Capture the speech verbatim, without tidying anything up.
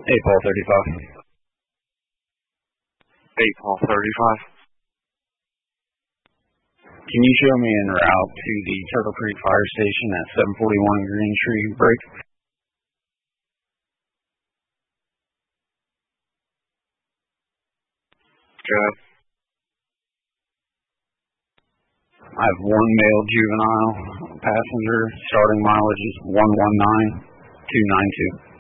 eight Paul thirty-five. eight Paul thirty-five. Can you show me en route to the Turtle Creek Fire Station at seven forty-one Green Tree Break? Good. I have one male juvenile passenger. Starting mileage is one one nine two nine two.